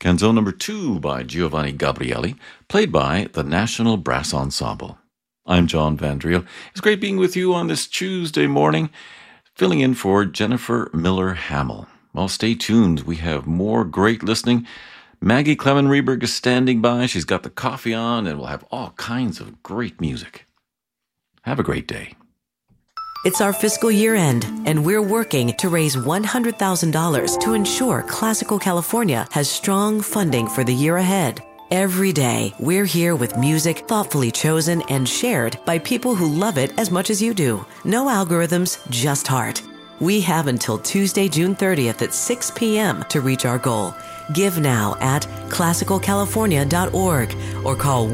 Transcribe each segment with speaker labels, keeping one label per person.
Speaker 1: Canzone number 2 by Giovanni Gabrieli, played by the National Brass Ensemble. I'm John Vandriel. It's great being with you on this Tuesday morning, filling in for Jennifer Miller Hamill. Well, stay tuned. We have more great listening. Maggie Clement Reberg is standing by. She's got the coffee on, and we'll have all kinds of great music. Have a great day.
Speaker 2: It's our fiscal year end, and we're working to raise $100,000 to ensure Classical California has strong funding for the year ahead. Every day, we're here with music thoughtfully chosen and shared by people who love it as much as you do. No algorithms, just heart. We have until Tuesday, June 30th at 6 p.m. to reach our goal. Give now at classicalcalifornia.org or call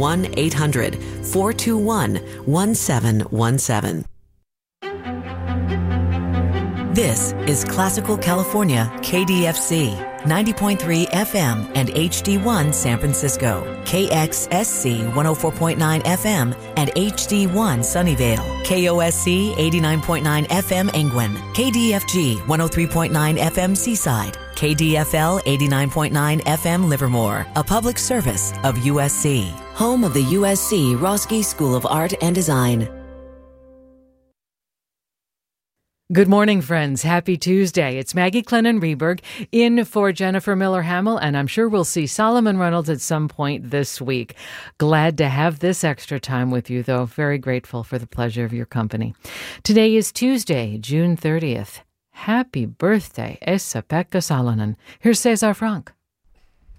Speaker 2: 1-800-421-1717. This is Classical California, KDFC, 90.3 FM and HD1 San Francisco, KXSC 104.9 FM and HD1 Sunnyvale, KOSC 89.9 FM Angwin, KDFG 103.9 FM Seaside, KDFL 89.9 FM Livermore, a public service of USC, home of the USC Roski School of Art and Design.
Speaker 3: Good morning, friends. Happy Tuesday. It's Maggie Clement Reberg in for Jennifer Miller Hamill, and I'm sure we'll see Solomon Reynolds at some point this week. Glad to have this extra time with you, though. Very grateful for the pleasure of your company. Today is Tuesday, June 30th. Happy birthday, Esa-Pekka Salonen. Here's Cesar Franck.